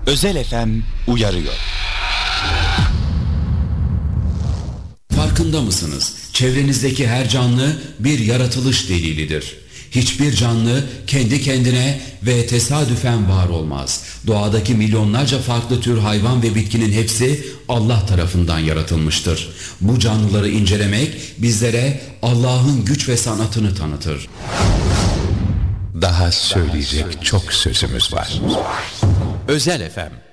Özel FM uyarıyor. Farkında mısınız? Çevrenizdeki her canlı bir yaratılış delilidir. Hiçbir canlı kendi kendine ve tesadüfen var olmaz. Doğadaki milyonlarca farklı tür hayvan ve bitkinin hepsi Allah tarafından yaratılmıştır. Bu canlıları incelemek bizlere Allah'ın güç ve sanatını tanıtır. Daha söyleyecek çok sözümüz var. Özel FM